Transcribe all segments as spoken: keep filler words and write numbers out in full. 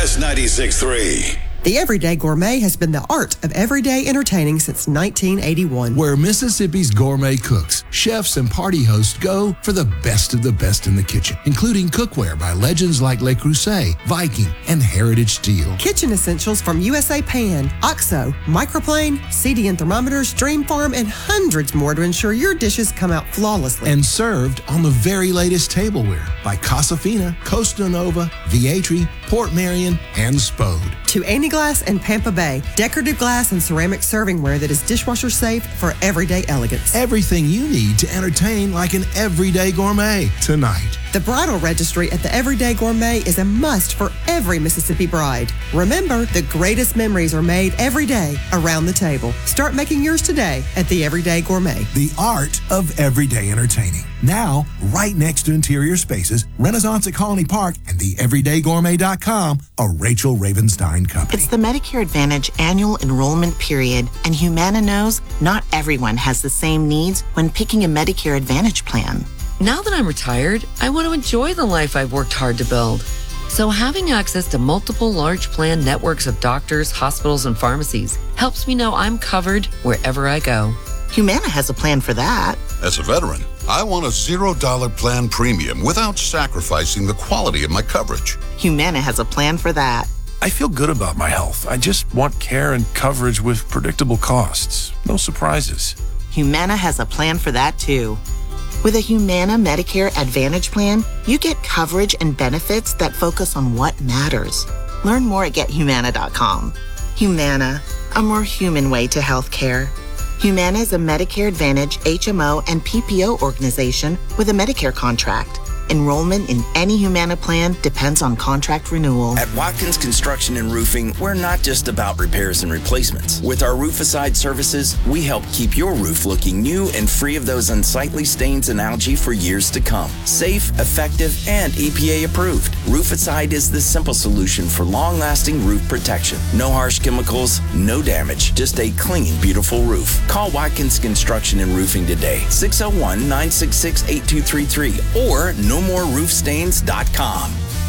S ninety-six point three. The Everyday Gourmet has been the art of everyday entertaining since nineteen eighty-one. Where Mississippi's gourmet cooks, chefs, and party hosts go for the best of the best in the kitchen, including cookware by legends like Le Creuset, Viking, and Heritage Steel. Kitchen essentials from U S A Pan, OXO, Microplane, C D N Thermometers, Dream Farm, and hundreds more to ensure your dishes come out flawlessly. And served on the very latest tableware by Casa Fina, Costa Nova, Vietri, Port Marion, and Spode. To Annie Glass and Pampa Bay, decorative glass and ceramic servingware that is dishwasher safe for everyday elegance. Everything you need to entertain like an everyday gourmet tonight. The bridal registry at the Everyday Gourmet is a must for every Mississippi bride. Remember, the greatest memories are made every day around the table. Start making yours today at the Everyday Gourmet. The art of everyday entertaining. Now, right next to Interior Spaces, Renaissance at Colony Park, and the everyday gourmet dot com, a Rachel Ravenstein company. It's the Medicare Advantage annual enrollment period, and Humana knows not everyone has the same needs when picking a Medicare Advantage plan. Now that I'm retired, I want to enjoy the life I've worked hard to build. So having access to multiple large plan networks of doctors, hospitals, and pharmacies helps me know I'm covered wherever I go. Humana has a plan for that. As a veteran, I want a zero dollar plan premium without sacrificing the quality of my coverage. Humana has a plan for that. I feel good about my health. I just want care and coverage with predictable costs. No surprises. Humana has a plan for that too. With a Humana Medicare Advantage plan, you get coverage and benefits that focus on what matters. Learn more at get humana dot com. Humana, a more human way to health care. Humana is a Medicare Advantage H M O and P P O organization with a Medicare contract. Enrollment in any Humana plan depends on contract renewal. At Watkins Construction and Roofing, we're not just about repairs and replacements. With our Roofacide services, we help keep your roof looking new and free of those unsightly stains and algae for years to come. Safe, effective, and E P A approved. Roofacide is the simple solution for long-lasting roof protection. No harsh chemicals, no damage, just a clean, beautiful roof. Call Watkins Construction and Roofing today, six oh one, nine six six, eight two three three, or no more roof stains dot com.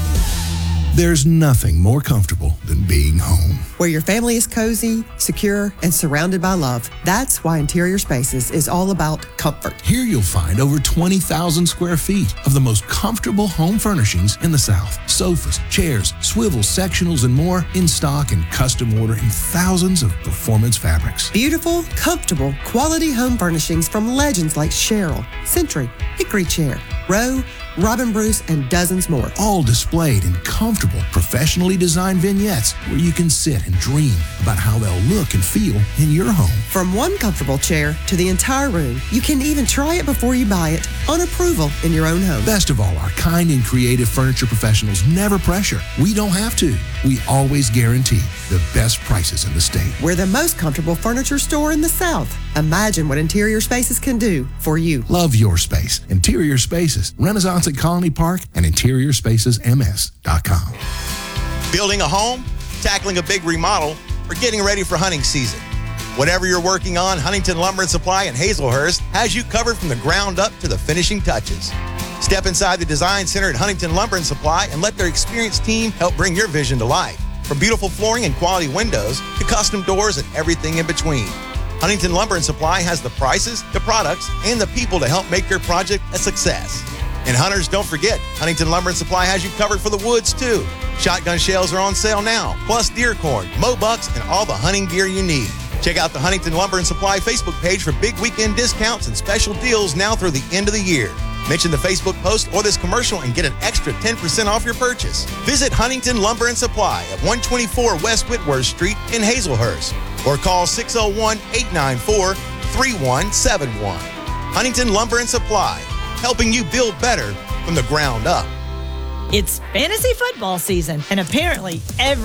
There's nothing more comfortable than being home. Where your family is cozy, secure, and surrounded by love. That's why Interior Spaces is all about comfort. Here you'll find over twenty thousand square feet of the most comfortable home furnishings in the South. Sofas, chairs, swivels, sectionals, and more in stock and custom order in thousands of performance fabrics. Beautiful, comfortable, quality home furnishings from legends like Cheryl, Century, Hickory Chair, Rowe, Robin Bruce, and dozens more. All displayed in comfortable, professionally designed vignettes where you can sit and dream about how they'll look and feel in your home. From one comfortable chair to the entire room, you can even try it before you buy it on approval in your own home. Best of all, our kind and creative furniture professionals never pressure. We don't have to. We always guarantee the best prices in the state. We're the most comfortable furniture store in the South. Imagine what Interior Spaces can do for you. Love your space. Interior Spaces, Renaissance at Colony Park, and interior spaces m s dot com. Building a home, tackling a big remodel, or getting ready for hunting season. Whatever you're working on, Huntington Lumber and Supply in Hazelhurst has you covered from the ground up to the finishing touches. Step inside the Design Center at Huntington Lumber and Supply and let their experienced team help bring your vision to life. From beautiful flooring and quality windows to custom doors and everything in between. Huntington Lumber and Supply has the prices, the products, and the people to help make your project a success. And hunters, don't forget, Huntington Lumber and Supply has you covered for the woods, too. Shotgun shells are on sale now, plus deer corn, mow bucks, and all the hunting gear you need. Check out the Huntington Lumber and Supply Facebook page for big weekend discounts and special deals now through the end of the year. Mention the Facebook post or this commercial and get an extra ten percent off your purchase. Visit Huntington Lumber and Supply at one twenty-four West Whitworth Street in Hazelhurst or call six oh one, eight nine four, three one seven one. Huntington Lumber and Supply, helping you build better from the ground up. It's fantasy football season, and apparently every